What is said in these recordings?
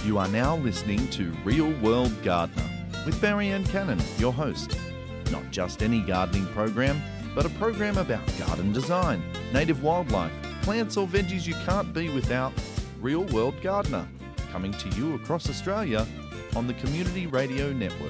You are now listening to Real World Gardener with Marianne Cannon, your host. Not just any gardening program, but a program about garden design, native wildlife, plants or veggies you can't be without. Real World Gardener, coming to you across Australia on the Community Radio Network.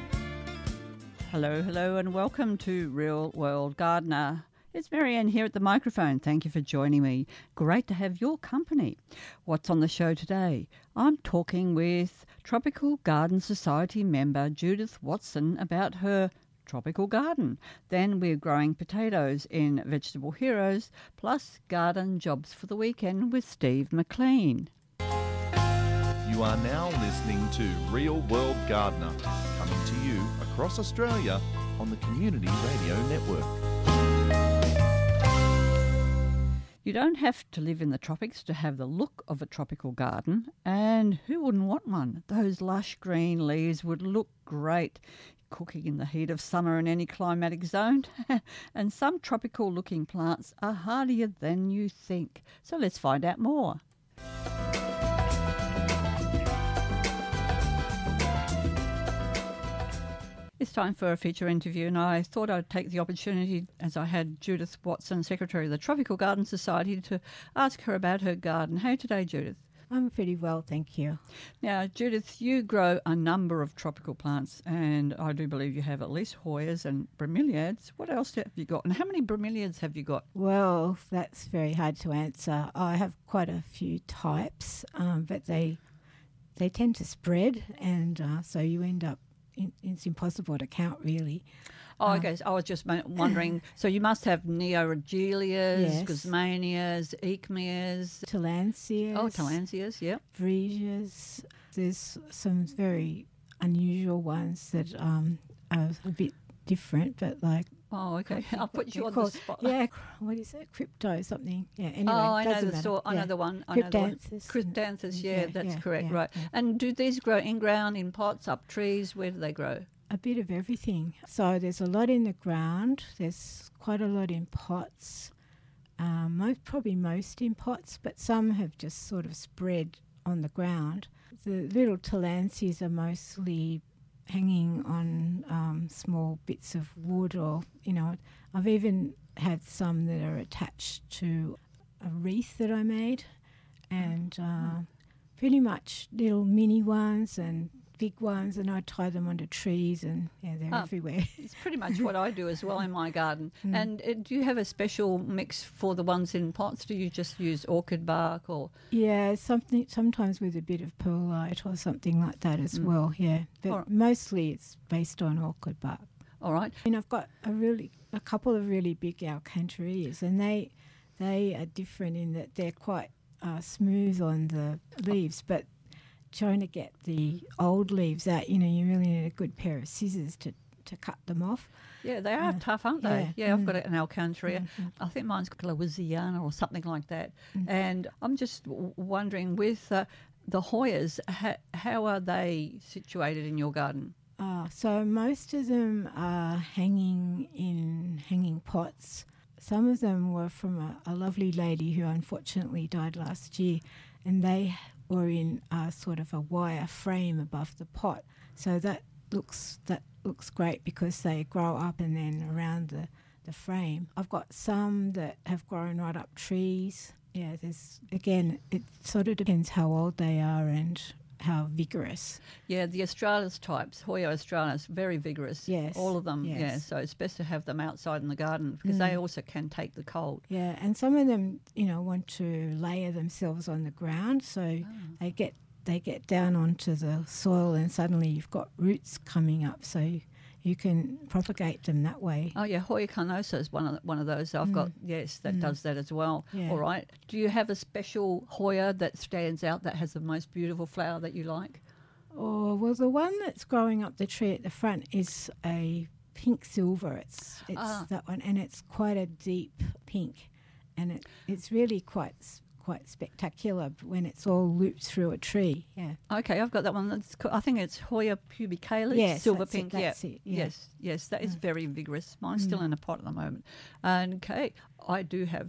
Hello and welcome to Real World Gardener. It's Marianne here at the microphone. Thank you for joining me. Great to have your company. What's on the show today? I'm talking with Tropical Garden Society member Judith Watson about her tropical garden. Then we're growing potatoes in Vegetable Heroes, plus garden jobs for the weekend with Steve McLean. You are now listening to Real World Gardener, coming to you across Australia on the Community Radio Network. You don't have to live in the tropics to have the look of a tropical garden, and who wouldn't want one? Those lush green leaves would look great cooking in the heat of summer in any climatic zone. And some tropical looking plants are hardier than you think. So let's find out more. It's time for a feature interview, and I thought I'd take the opportunity, as I had Judith Watson, Secretary of the Tropical Garden Society, to ask her about her garden. How are you today, Judith? I'm pretty well, thank you. Now, Judith, you grow a number of tropical plants, and I do believe you have at least Hoyas and bromeliads. What else have you got, and how many bromeliads have you got? Well, that's very hard to answer. I have quite a few types, but they tend to spread, and so you end up it's impossible to count, really. Oh, okay. So I was just wondering, so you must have Neoregelias, yes. Guzmanias, Eekmeas. Tillandsias. Oh, Tillandsias, yeah. Freesias. There's some very unusual ones that are a bit different, but like... Oh, okay. I'll put you on the spot. Yeah, what is it? Crypto something. Yeah, anyway. Oh, I know the store. I know the one. Cryptanthus. Cryptanthus, yeah, that's correct, right. Yeah. And do these grow in ground, in pots, up trees? Where do they grow? A bit of everything. So there's a lot in the ground. There's quite a lot in pots. Probably most in pots, but some have just sort of spread on the ground. The little Tillandsias are mostly hanging on small bits of wood, or, I've even had some that are attached to a wreath that I made, and pretty much little mini ones and big ones, and I tie them onto trees, and they're everywhere. It's pretty much what I do as well in my garden. And do you have a special mix for the ones in pots? Do you just use orchid bark or? Yeah, sometimes with a bit of perlite or something like that as well. Yeah, but mostly it's based on orchid bark. All right. And I've got a couple of really big alcantarillus, and they are different in that they're quite smooth on the leaves, but trying to get the old leaves out, you really need a good pair of scissors to cut them off. Yeah, they are tough, aren't they? Yeah, I've got an Alcantara. I think mine's Glowisiana or something like that. And I'm just wondering, with the Hoyas, how are they situated in your garden? So most of them are hanging in hanging pots. Some of them were from a lovely lady who unfortunately died last year, and they were in sort of a wire frame above the pot. So that looks great because they grow up and then around the frame. I've got some that have grown right up trees. Yeah, it sort of depends how old they are and how vigorous. Yeah, the Australis types, Hoya Australis, very vigorous. Yes. All of them, yes. Yeah. So it's best to have them outside in the garden because they also can take the cold. Yeah, and some of them, want to layer themselves on the ground, so they get down onto the soil and suddenly you've got roots coming up, so you can propagate them that way. Oh, yeah, Hoya carnosa is one of those I've got, yes, that does that as well. Yeah. All right. Do you have a special Hoya that stands out, that has the most beautiful flower that you like? Oh, well, the one that's growing up the tree at the front is a pink silver. It's that one, and it's quite a deep pink, and it's really quite spectacular when it's all looped through a tree. Yeah. Okay, I've got that one. I think it's Hoya pubicalis, yes, silver pink. That's it. Yeah. Yes, that is very vigorous. Mine's still in a pot at the moment. Okay, I do have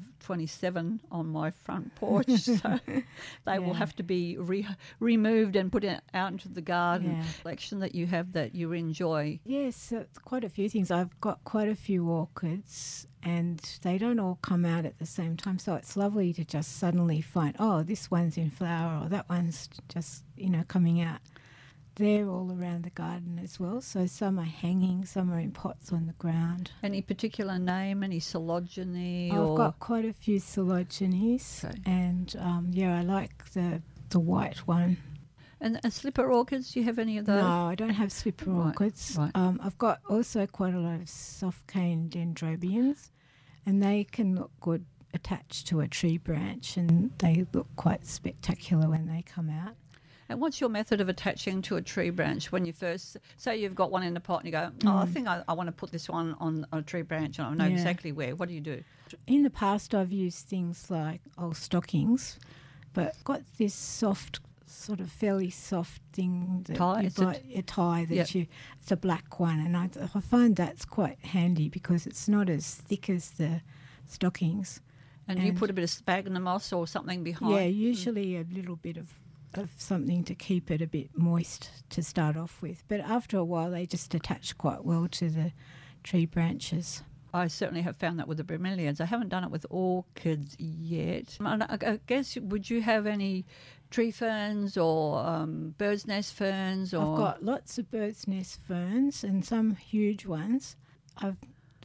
27 on my front porch, so they will have to be removed and put out into the garden. Collection that you have that you enjoy. Yes, quite a few things. I've got quite a few orchids, and they don't all come out at the same time, so it's lovely to just suddenly find, oh, this one's in flower or that one's just, coming out. They're all around the garden as well. So some are hanging, some are in pots on the ground. Any particular name, any Coleogyne? I've got quite a few Coleogynes, and I like the white one. And slipper orchids, do you have any of those? No, I don't have slipper orchids. Right. I've got also quite a lot of soft cane dendrobiums, and they can look good attached to a tree branch, and they look quite spectacular when they come out. And what's your method of attaching to a tree branch when you first, say you've got one in the pot and you go, I think I want to put this one on a tree branch and I know exactly where. What do you do? In the past I've used things like old stockings, but got this soft, sort of fairly soft thing that a tie that it's a black one, and I find that's quite handy because it's not as thick as the stockings. And you put a bit of sphagnum moss or something behind? Yeah, usually a little bit of something to keep it a bit moist to start off with. But after a while, they just attach quite well to the tree branches. I certainly have found that with the bromeliads. I haven't done it with orchids yet. I guess, would you have any tree ferns or bird's nest ferns? Or? I've got lots of bird's nest ferns and some huge ones. I've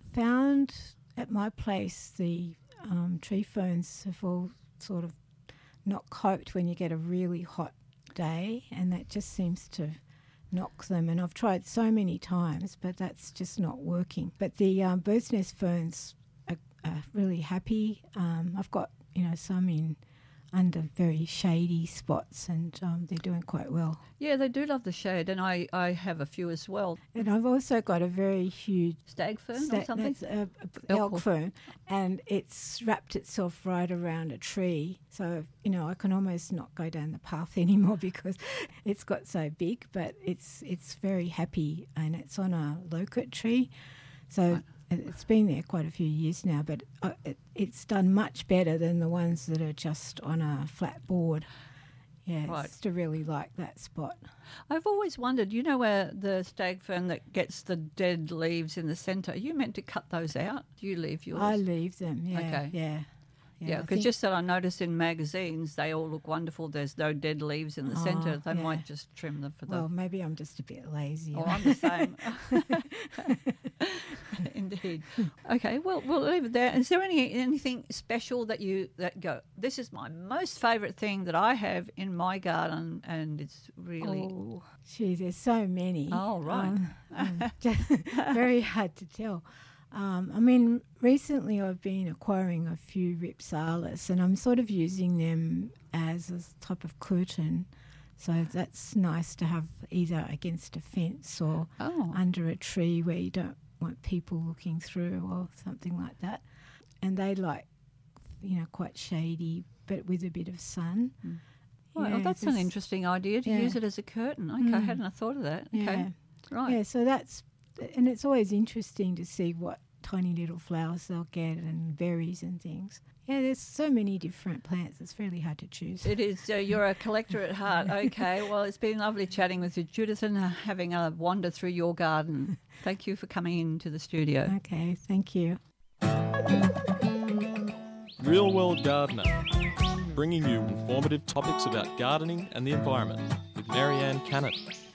found at my place the tree ferns have all sort of not coped when you get a really hot day, and that just seems to knock them. And I've tried so many times, but that's just not working. But the bird's nest ferns are really happy. I've got some in under very shady spots, and they're doing quite well. Yeah, they do love the shade, and I have a few as well. And I've also got a very huge stag fern or something? That's elk fern, and it's wrapped itself right around a tree. So, I can almost not go down the path anymore because it's got so big, but it's very happy, and it's on a locust tree. So it's been there quite a few years now, but it's done much better than the ones that are just on a flat board. Yeah, I used to really like that spot. I've always wondered, where the stag fern that gets the dead leaves in the centre, are you meant to cut those out? Do you leave yours? I leave them, yeah. Okay. Yeah. Yeah, because just that I noticed in magazines, they all look wonderful. There's no dead leaves in the centre. They might just trim them for them. Well, maybe I'm just a bit lazy. Oh, I'm the same. Indeed. Okay, well, we'll leave it there. Is there anything special that go, this is my most favourite thing that I have in my garden, and it's really... Oh, gee, there's so many. Oh, right. Very hard to tell. Recently I've been acquiring a few Rhipsalis, and I'm sort of using them as a type of curtain. So that's nice to have either against a fence or under a tree where you don't want people looking through or something like that. And they like, quite shady, but with a bit of sun. Mm. Well, that's an interesting idea to use it as a curtain. Okay, I hadn't thought of that. Okay, yeah. Right. Yeah, so and it's always interesting to see what tiny little flowers they'll get and berries and things. Yeah, there's so many different plants. It's really hard to choose. It is. You're a collector at heart. Okay. Well, it's been lovely chatting with you, Judith, and having a wander through your garden. Thank you for coming into the studio. Okay. Thank you. Real World Gardener, bringing you informative topics about gardening and the environment with Marianne Cannon.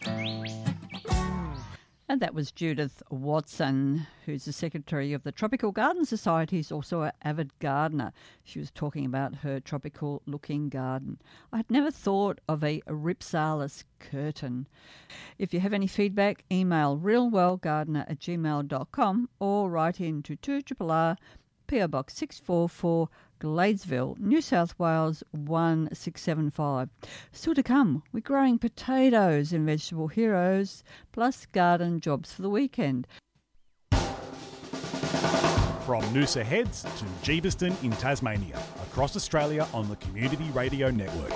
And that was Judith Watson, who's the secretary of the Tropical Garden Society. She's also an avid gardener. She was talking about her tropical-looking garden. I had never thought of a Rhipsalis curtain. If you have any feedback, email realworldgardener@gmail.com or write in to 2RRR, PO Box 644, Gladesville, New South Wales 1675. Still to come, we're growing potatoes in Vegetable Heroes, plus garden jobs for the weekend. From Noosa Heads to Jeebuston in Tasmania, across Australia on the Community Radio Network.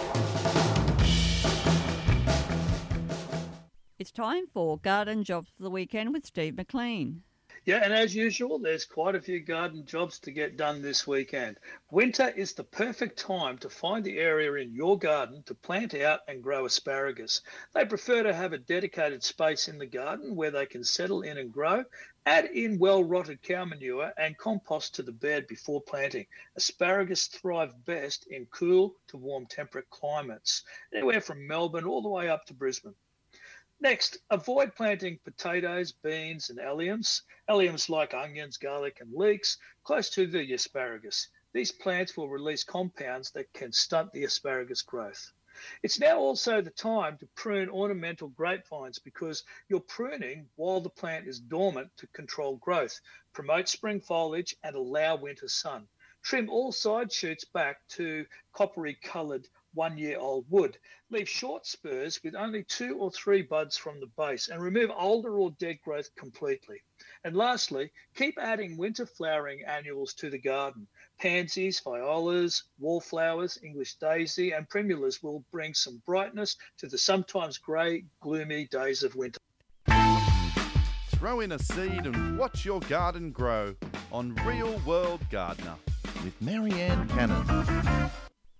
It's time for garden jobs for the weekend with Steve McLean. Yeah, and as usual, there's quite a few garden jobs to get done this weekend. Winter is the perfect time to find the area in your garden to plant out and grow asparagus. They prefer to have a dedicated space in the garden where they can settle in and grow. Add in well-rotted cow manure and compost to the bed before planting. Asparagus thrive best in cool to warm temperate climates, anywhere from Melbourne all the way up to Brisbane. Next, avoid planting potatoes, beans, and alliums. Alliums like onions, garlic, and leeks close to the asparagus. These plants will release compounds that can stunt the asparagus growth. It's now also the time to prune ornamental grapevines because you're pruning while the plant is dormant to control growth, promote spring foliage, and allow winter sun. Trim all side shoots back to coppery coloured 1-year-old wood. Leave short spurs with only 2 or 3 buds from the base and remove older or dead growth completely. And lastly, keep adding winter flowering annuals to the garden. Pansies, violas, wallflowers, English daisy and primulas will bring some brightness to the sometimes grey, gloomy days of winter. Throw in a seed and watch your garden grow on Real World Gardener with Marianne Cannon.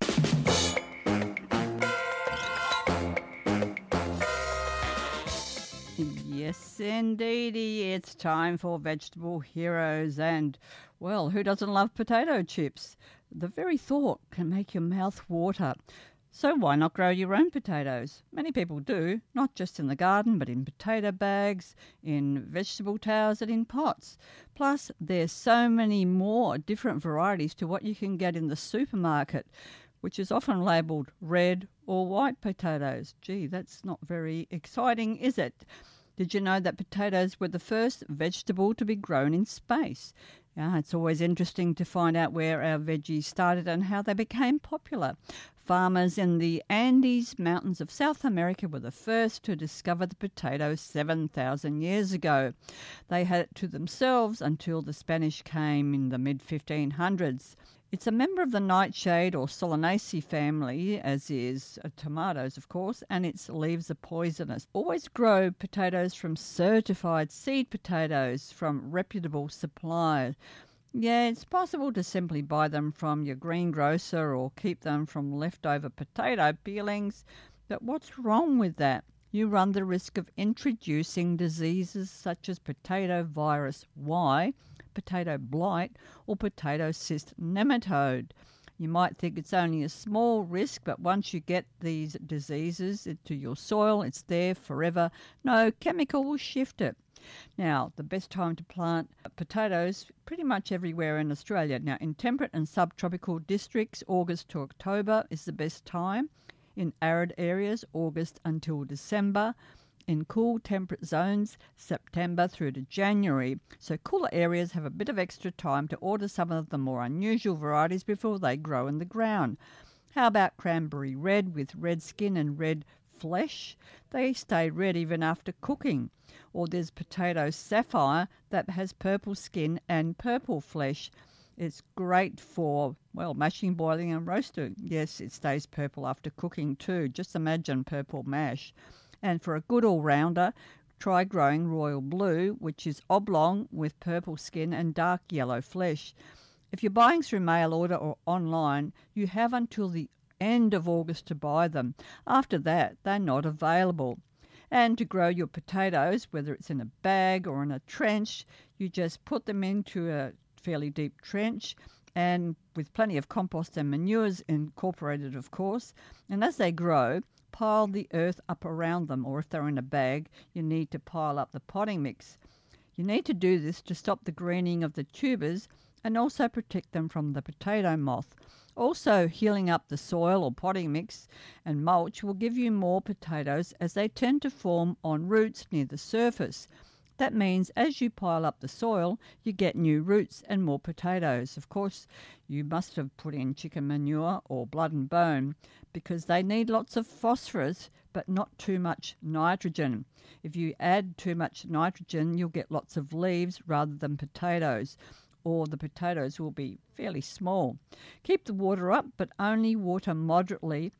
Yes, indeedy. It's time for Vegetable Heroes. And, well, who doesn't love potato chips? The very thought can make your mouth water. So why not grow your own potatoes? Many people do, not just in the garden, but in potato bags, in vegetable towers and in pots. Plus, there's so many more different varieties to what you can get in the supermarket, which is often labelled red or white potatoes. Gee, that's not very exciting, is it? Did you know that potatoes were the first vegetable to be grown in space? It's always interesting to find out where our veggies started and how they became popular. Farmers in the Andes Mountains of South America were the first to discover the potato 7,000 years ago. They had it to themselves until the Spanish came in the mid-1500s. It's a member of the nightshade or Solanaceae family, as is tomatoes, of course, and its leaves are poisonous. Always grow potatoes from certified seed potatoes from reputable suppliers. Yeah, it's possible to simply buy them from your greengrocer or keep them from leftover potato peelings, but what's wrong with that? You run the risk of introducing diseases such as potato virus Y, potato blight, or potato cyst nematode. You might think it's only a small risk, but once you get these diseases into your soil, it's there forever. No chemical will shift it. Now, the best time to plant potatoes pretty much everywhere in Australia. Now, in temperate and subtropical districts, August to October is the best time. In arid areas, August until December. In cool temperate zones, September through to January. So cooler areas have a bit of extra time to order some of the more unusual varieties before they grow in the ground. How about cranberry red with red skin and red flesh? They stay red even after cooking. Or there's potato sapphire that has purple skin and purple flesh. It's great for, well, mashing, boiling and roasting. Yes, it stays purple after cooking too. Just imagine purple mash. And for a good all-rounder, try growing royal blue, which is oblong with purple skin and dark yellow flesh. If you're buying through mail order or online, you have until the end of August to buy them. After that, they're not available. And to grow your potatoes, whether it's in a bag or in a trench, you just put them into a fairly deep trench and with plenty of compost and manures incorporated, of course. And as they grow, pile the earth up around them, or if they're in a bag, you need to pile up the potting mix. You need to do this to stop the greening of the tubers and also protect them from the potato moth. Also, healing up the soil or potting mix and mulch will give you more potatoes as they tend to form on roots near the surface. That means as you pile up the soil, you get new roots and more potatoes. Of course, you must have put in chicken manure or blood and bone because they need lots of phosphorus but not too much nitrogen. If you add too much nitrogen, you'll get lots of leaves rather than potatoes, or the potatoes will be fairly small. Keep the water up, but only water moderately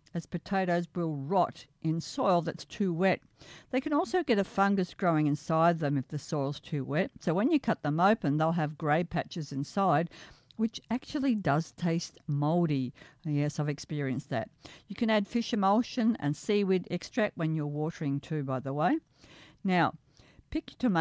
as potatoes will rot in soil that's too wet. They can also get a fungus growing inside them if the soil's too wet. So when you cut them open, they'll have grey patches inside, which actually does taste mouldy. Yes, I've experienced that. You can add fish emulsion and seaweed extract when you're watering too, by the way. Now, pick your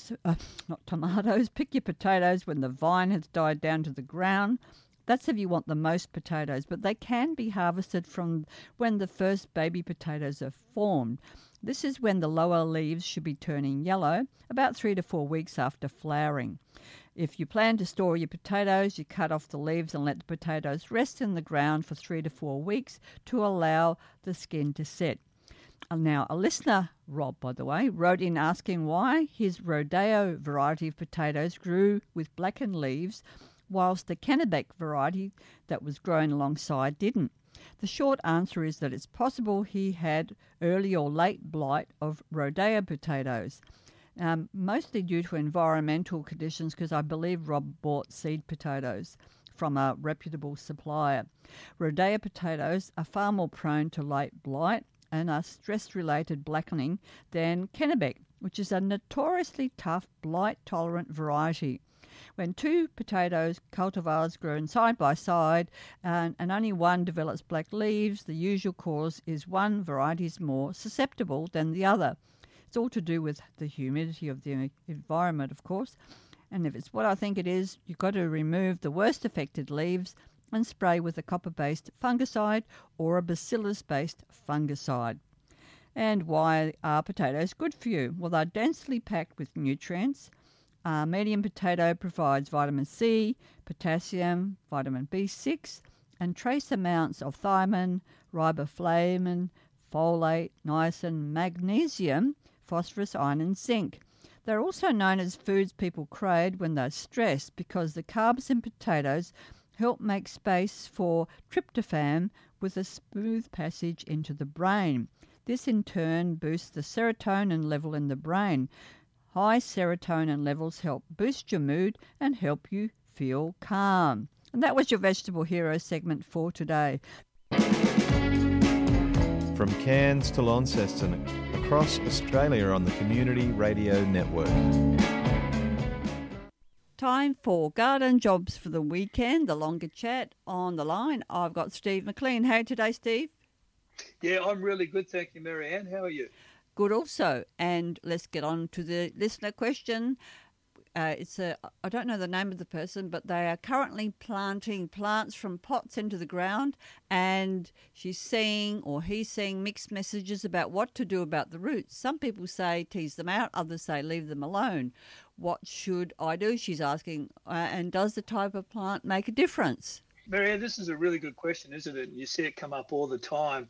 pick your potatoes when the vine has died down to the ground. That's if you want the most potatoes, but they can be harvested from when the first baby potatoes are formed. This is when the lower leaves should be turning yellow, about 3 to 4 weeks after flowering. If you plan to store your potatoes, you cut off the leaves and let the potatoes rest in the ground for 3 to 4 weeks to allow the skin to set. Now, a listener, Rob, by the way, wrote in asking why his Rodeo variety of potatoes grew with blackened leaves, whilst the Kennebec variety that was grown alongside didn't. The short answer is that it's possible he had early or late blight of Rodeo potatoes, mostly due to environmental conditions, because I believe Rob bought seed potatoes from a reputable supplier. Rodeo potatoes are far more prone to late blight and are stress-related blackening than Kennebec, which is a notoriously tough, blight-tolerant variety. When two potatoes cultivars grown side by side and only one develops black leaves, the usual cause is one variety is more susceptible than the other. It's all to do with the humidity of the environment, of course. And if it's what I think it is, you've got to remove the worst affected leaves and spray with a copper-based fungicide or a bacillus-based fungicide. And why are potatoes good for you? Well, they're densely packed with nutrients. Medium potato provides vitamin C, potassium, vitamin B6, and trace amounts of thiamine, riboflavin, folate, niacin, magnesium, phosphorus, iron, and zinc. They're also known as foods people crave when they're stressed because the carbs in potatoes help make space for tryptophan with a smooth passage into the brain. This in turn boosts the serotonin level in the brain. High serotonin levels help boost your mood and help you feel calm. And that was your Vegetable Hero segment for today. From Cairns to Launceston, across Australia on the Community Radio Network. Time for garden jobs for the weekend, the longer chat. On the line, I've got Steve McLean. How are you today, Steve? Yeah, I'm really good, thank you, Marianne. How are you? Good also. And let's get on to the listener question. I don't know the name of the person, but they are currently planting plants from pots into the ground, and he's seeing mixed messages about what to do about the roots. Some people say tease them out, others say leave them alone. What should I do, she's asking, and does the type of plant make a difference? Marianne, this is a really good question, isn't it? You see it come up all the time.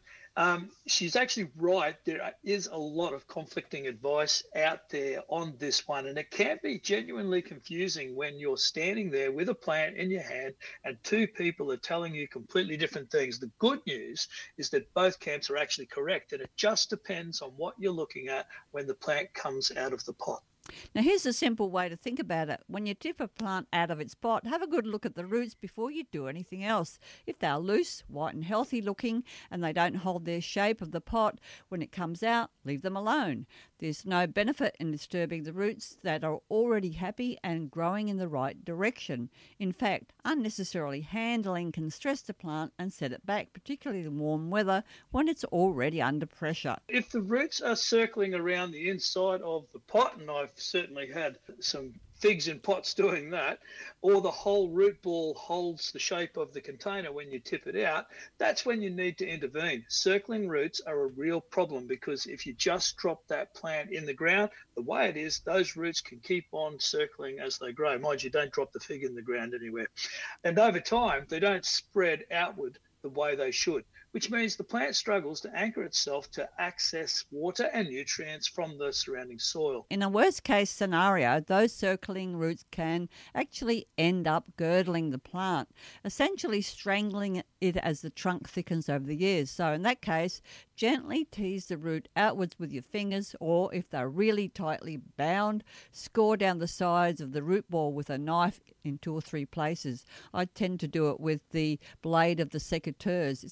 She's actually right. There is a lot of conflicting advice out there on this one, and it can be genuinely confusing when you're standing there with a plant in your hand and two people are telling you completely different things. The good news is that both camps are actually correct, and it just depends on what you're looking at when the plant comes out of the pot. Now, here's a simple way to think about it. When you tip a plant out of its pot, have a good look at the roots before you do anything else. If they're loose, white and healthy looking, and they don't hold their shape of the pot when it comes out, leave them alone. There's no benefit in disturbing the roots that are already happy and growing in the right direction. In fact, unnecessarily handling can stress the plant and set it back, particularly in warm weather when it's already under pressure. If the roots are circling around the inside of the pot, and I've certainly had some figs in pots doing that, or the whole root ball holds the shape of the container when you tip it out, that's when you need to intervene. Circling roots are a real problem because if you just drop that plant in the ground, the way it is, those roots can keep on circling as they grow. Mind you, don't drop the fig in the ground anywhere. And over time, they don't spread outward the way they should, which means the plant struggles to anchor itself to access water and nutrients from the surrounding soil. In a worst-case scenario, those circling roots can actually end up girdling the plant, essentially strangling it as the trunk thickens over the years. So in that case, gently tease the root outwards with your fingers, or if they're really tightly bound, score down the sides of the root ball with a knife in 2 or 3 places. I tend to do it with the blade of the secateurs. It sounds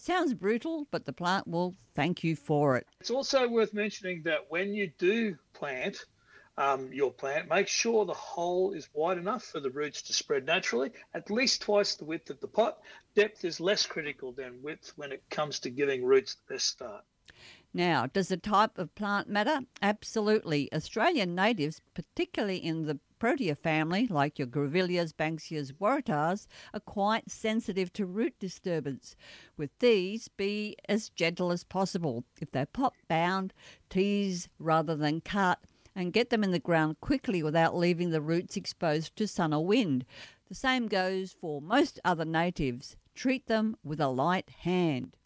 brutal, but the plant will thank you for it. It's also worth mentioning that when you do plant your plant, make sure the hole is wide enough for the roots to spread naturally, at least twice the width of the pot. Depth is less critical than width when it comes to giving roots the best start. Now, does the type of plant matter? Absolutely. Australian natives, particularly in the Protea family, like your Grevilleas, Banksias, Waratahs, are quite sensitive to root disturbance. With these, be as gentle as possible. If they're pot-bound, tease rather than cut, and get them in the ground quickly without leaving the roots exposed to sun or wind. The same goes for most other natives. Treat them with a light hand.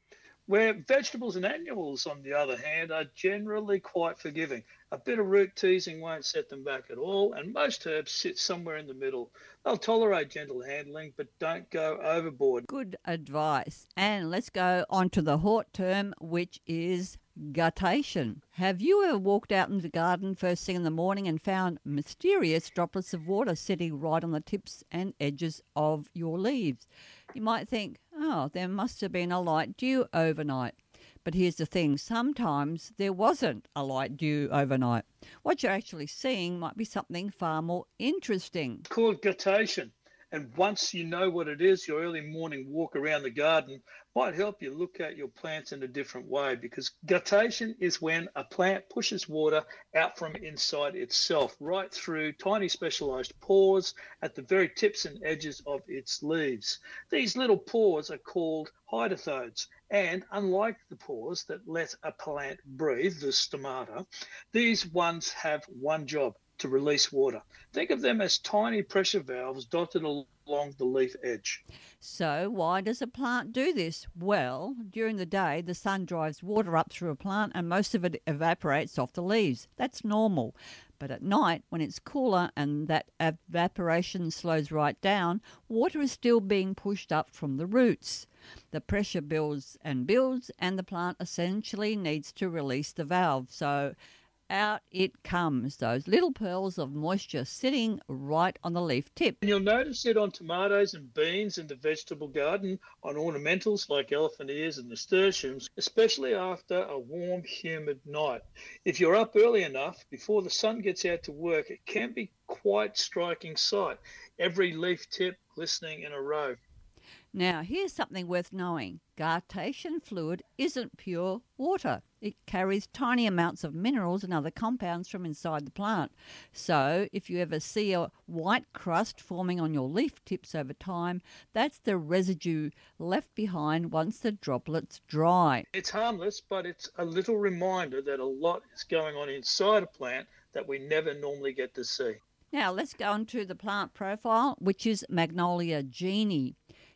Where vegetables and annuals, on the other hand, are generally quite forgiving. A bit of root teasing won't set them back at all, and most herbs sit somewhere in the middle. They'll tolerate gentle handling, but don't go overboard. Good advice. And let's go on to the hot term, which is guttation. Have you ever walked out in the garden first thing in the morning and found mysterious droplets of water sitting right on the tips and edges of your leaves? You might think, oh, there must have been a light dew overnight. But here's the thing, sometimes there wasn't a light dew overnight. What you're actually seeing might be something far more interesting. It's called guttation. And once you know what it is, your early morning walk around the garden might help you look at your plants in a different way, because guttation is when a plant pushes water out from inside itself, right through tiny specialised pores at the very tips and edges of its leaves. These little pores are called hydrothodes, and unlike the pores that let a plant breathe, the stomata, these ones have one job: to release water. Think of them as tiny pressure valves dotted along the leaf edge. So why does a plant do this? Well, during the day, the sun drives water up through a plant and most of it evaporates off the leaves. That's normal. But at night, when it's cooler and that evaporation slows right down, water is still being pushed up from the roots. The pressure builds, and the plant essentially needs to release the valve. So out it comes, those little pearls of moisture sitting right on the leaf tip. And you'll notice it on tomatoes and beans in the vegetable garden, on ornamentals like elephant ears and nasturtiums, especially after a warm, humid night. If you're up early enough, before the sun gets out to work, it can be quite striking sight. Every leaf tip glistening in a row. Now, here's something worth knowing. Guttation fluid isn't pure water. It carries tiny amounts of minerals and other compounds from inside the plant. So, if you ever see a white crust forming on your leaf tips over time, that's the residue left behind once the droplets dry. It's harmless, but it's a little reminder that a lot is going on inside a plant that we never normally get to see. Now, let's go on to the plant profile, which is Magnolia Genie.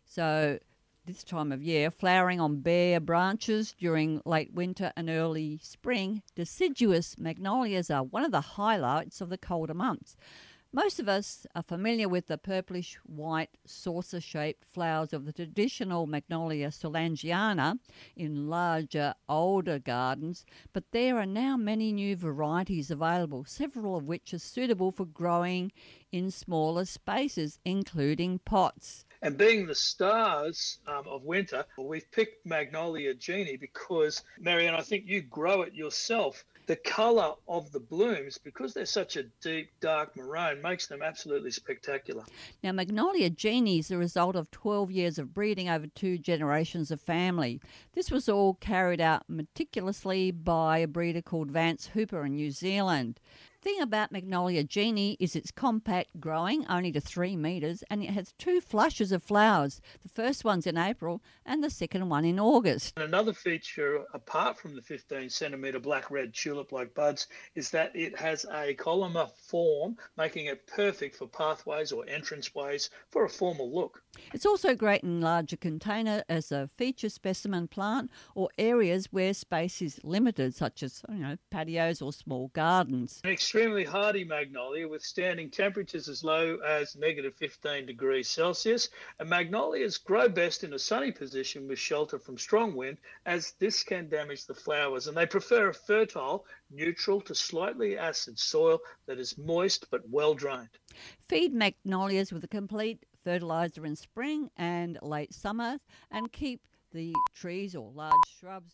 So this time of year, flowering on bare branches during late winter and early spring, deciduous magnolias are one of the highlights of the colder months. Most of us are familiar with the purplish-white saucer-shaped flowers of the traditional Magnolia solangiana in larger, older gardens, but there are now many new varieties available, several of which are suitable for growing in smaller spaces, including pots. And being the stars of winter, we've picked Magnolia Genie because, Marianne, I think you grow it yourself. The colour of the blooms, because they're such a deep, dark maroon, makes them absolutely spectacular. Now, Magnolia Genie is the result of 12 years of breeding over 2 generations of family. This was all carried out meticulously by a breeder called Vance Hooper in New Zealand. The thing about Magnolia Genie is it's compact growing, only to 3 metres, and it has 2 flushes of flowers. The first one's in April and the second one in August. And another feature, apart from the 15-centimetre black-red tulip-like buds, is that it has a columnar form, making it perfect for pathways or entranceways for a formal look. It's also great in larger container as a feature specimen plant or areas where space is limited, such as patios or small gardens. An extremely hardy magnolia, withstanding temperatures as low as negative 15 degrees Celsius. And magnolias grow best in a sunny position with shelter from strong wind, as this can damage the flowers. And they prefer a fertile, neutral to slightly acid soil that is moist but well drained. Feed magnolias with a complete fertiliser in spring and late summer and keep the trees or large shrubs.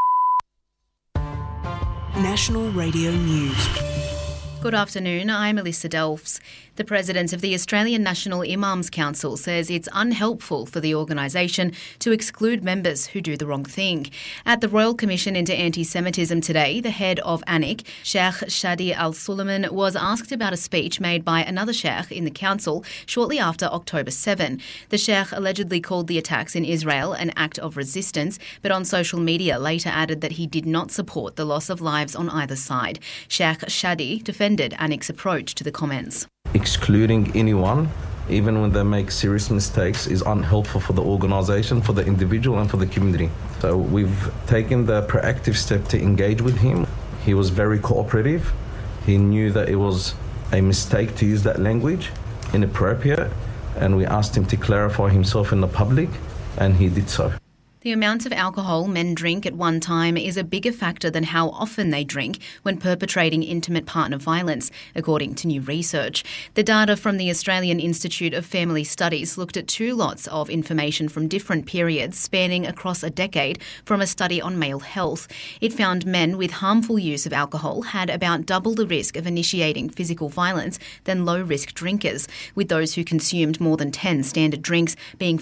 National Radio News. Good afternoon, I'm Alyssa Delphs. The President of the Australian National Imams Council says it's unhelpful for the organisation to exclude members who do the wrong thing. At the Royal Commission into Anti-Semitism today, the head of ANIC, Sheikh Shadi Al-Sulaiman, was asked about a speech made by another sheikh in the council shortly after October 7. The sheikh allegedly called the attacks in Israel an act of resistance, but on social media later added that he did not support the loss of lives on either side. Sheikh Shadi defended ANIC's approach to the comments. Excluding anyone, even when they make serious mistakes, is unhelpful for the organisation, for the individual and for the community. So we've taken the proactive step to engage with him. He was very cooperative. He knew that it was a mistake to use that language, inappropriate, and we asked him to clarify himself in the public, and he did so. The amount of alcohol men drink at one time is a bigger factor than how often they drink when perpetrating intimate partner violence, according to new research. The data from the Australian Institute of Family Studies looked at 2 lots of information from different periods spanning across a decade from a study on male health. It found men with harmful use of alcohol had about double the risk of initiating physical violence than low-risk drinkers, with those who consumed more than 10 standard drinks being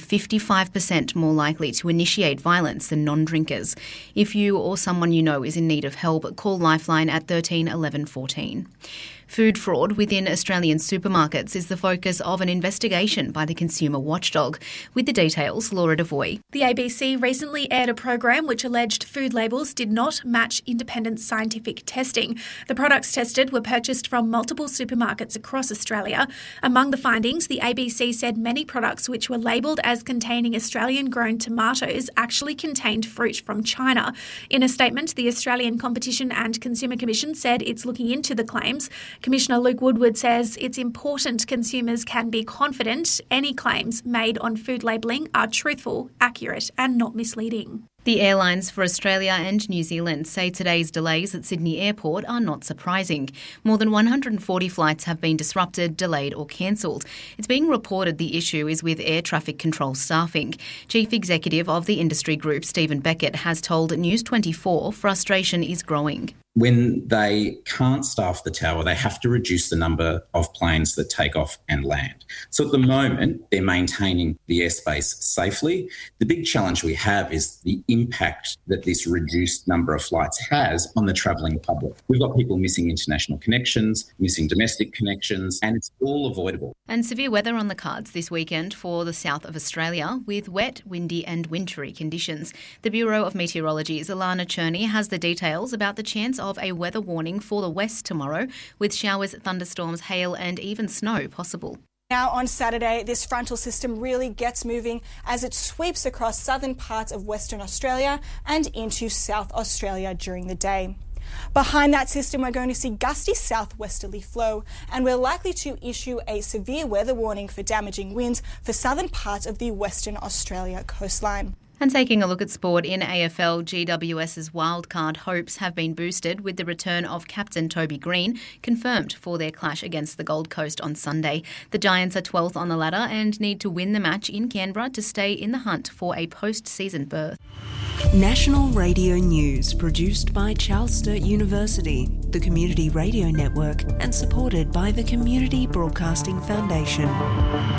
55% more likely to initiate violence than non-drinkers. If you or someone you know is in need of help, call Lifeline at 13 11 14. Food fraud within Australian supermarkets is the focus of an investigation by the Consumer Watchdog. With the details, Laura Devoy. The ABC recently aired a program which alleged food labels did not match independent scientific testing. The products tested were purchased from multiple supermarkets across Australia. Among the findings, the ABC said many products which were labelled as containing Australian-grown tomatoes actually contained fruit from China. In a statement, the Australian Competition and Consumer Commission said it's looking into the claims. Commissioner Luke Woodward says it's important consumers can be confident any claims made on food labelling are truthful, accurate and not misleading. The airlines for Australia and New Zealand say today's delays at Sydney Airport are not surprising. More than 140 flights have been disrupted, delayed or cancelled. It's being reported the issue is with air traffic control staffing. Chief Executive of the industry group, Stephen Beckett, has told News 24 frustration is growing. When they can't staff the tower, they have to reduce the number of planes that take off and land. So at the moment, they're maintaining the airspace safely. The big challenge we have is the impact that this reduced number of flights has on the travelling public. We've got people missing international connections, missing domestic connections, and it's all avoidable. And severe weather on the cards this weekend for the south of Australia with wet, windy and wintry conditions. The Bureau of Meteorology's Alana Cherney has the details about the chance of a weather warning for the west tomorrow, with showers, thunderstorms, hail and even snow possible. Now on Saturday, this frontal system really gets moving as it sweeps across southern parts of Western Australia and into South Australia during the day. Behind that system, we're going to see gusty southwesterly flow, and we're likely to issue a severe weather warning for damaging winds for southern parts of the Western Australia coastline. And taking a look at sport in AFL, GWS's wildcard hopes have been boosted with the return of captain Toby Green, confirmed for their clash against the Gold Coast on Sunday. The Giants are 12th on the ladder and need to win the match in Canberra to stay in the hunt for a post-season berth. National Radio News, produced by Charles Sturt University, the Community Radio Network, and supported by the Community Broadcasting Foundation.